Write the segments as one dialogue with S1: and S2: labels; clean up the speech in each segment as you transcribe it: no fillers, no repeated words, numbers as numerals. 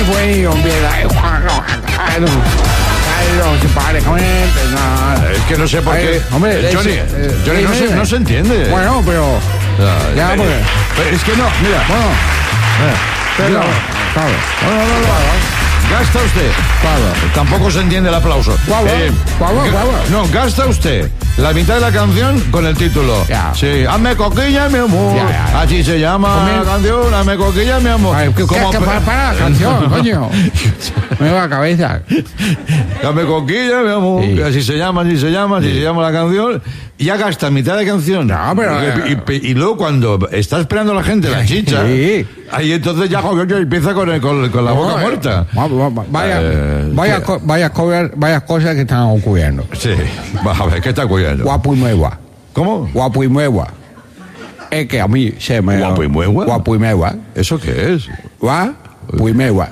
S1: Frenillo empieza.
S2: Es que no sé por qué.
S1: Hombre,
S2: Johnny no se entiende.
S1: Bueno, pero. Ya, porque.
S2: Pero es que no, mira.
S1: Bueno. Pero, claro.
S2: Gasta usted.
S1: Claro.
S2: Tampoco se entiende el aplauso.
S1: Guau.
S2: No, gasta usted la mitad de la canción con el título.
S1: Ya.
S2: Sí, hazme coquilla, mi amor.
S1: Ya.
S2: Así se llama la canción, hazme coquilla, mi amor.
S1: Ay, para la canción, coño. Me va la cabeza.
S2: Hazme coquilla, mi amor.
S1: Sí.
S2: Así se llama la canción. Y ya gasta mitad de canción.
S1: No, pero.
S2: Y luego cuando está esperando la gente la chicha,
S1: Sí.
S2: ahí entonces ya empieza con la boca muerta.
S1: Varias cosas que están ocurriendo.
S2: Sí, va a ver, ¿qué está ocurriendo?
S1: Guapo y nueva.
S2: ¿Cómo?
S1: Guapo y nueva. Es que a mí se me.
S2: ¿Guapo y nueva?
S1: Guapo y nueva.
S2: ¿Eso qué es?
S1: Guapo y nueva.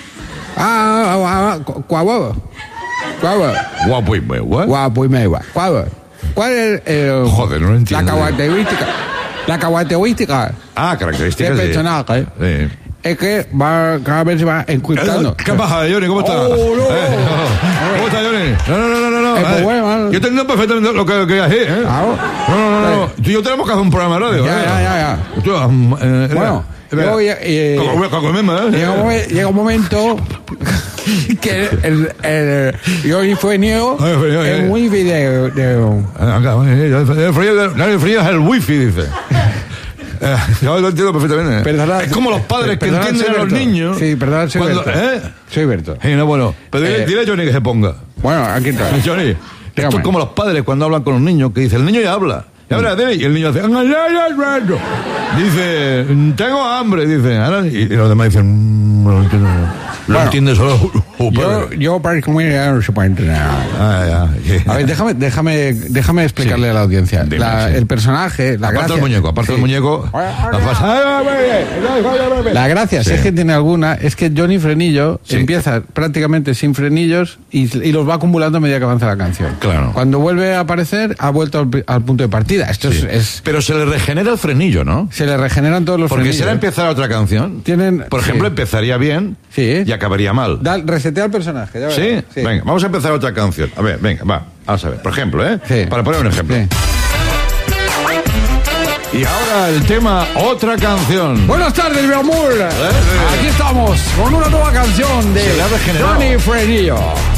S1: Guapo.
S2: Guapo y nueva.
S1: Guapo y nueva. ¿Cuál es
S2: Joder, no lo entiendo.
S1: La característica
S2: Características
S1: del personaje?
S2: Sí.
S1: Es que cada vez se va encriptando.
S2: ¿Qué pasa, Johnny? ¿Cómo está?
S1: No.
S2: ¿Cómo está, Johnny? No.
S1: Pues bueno,
S2: Yo entiendo perfectamente lo que haces, ¿eh?
S1: Claro.
S2: No. Tú y yo tenemos que hacer un programa de radio.
S1: Ya. Bueno, llega un momento que yo fue niego es muy video.
S2: El frío es el wifi, dice. Yo lo entiendo perfectamente.
S1: Perdona,
S2: es como los padres que entienden a los niños.
S1: Sí, perdón, soy Berto. Soy Berto.
S2: No, bueno, pero dile a Johnny que se ponga.
S1: Bueno, aquí está.
S2: Johnny, esto es como los padres cuando hablan con los niños, que dicen, el niño ya habla. Y el niño hace, dice, tengo hambre, dice. Y los demás dicen, no entiendo. Lo entiende solo.
S1: Yo para comer ya no se puede entrenar. A ver, déjame explicarle a la audiencia. El personaje, la gracia.
S2: Aparte del muñeco.
S1: La gracia, si es que tiene alguna, es que Johnny Frenillo empieza prácticamente sin frenillos y los va acumulando a medida que avanza la canción.
S2: Claro.
S1: Cuando vuelve a aparecer, ha vuelto al punto de partida. Esto es.
S2: Pero se le regenera el frenillo, ¿no?
S1: Se le regeneran todos los frenillos.
S2: Porque si ahora empezara otra canción, por ejemplo, empezaría bien y acabaría mal.
S1: Resetea el personaje. Ya
S2: ¿Sí? Venga, vamos a empezar otra canción. A ver, venga, vamos a ver. Por ejemplo, para poner un ejemplo. Y ahora el tema Otra Canción.
S1: Buenas tardes, mi amor. Aquí estamos con una nueva canción de Johnny Frenillo.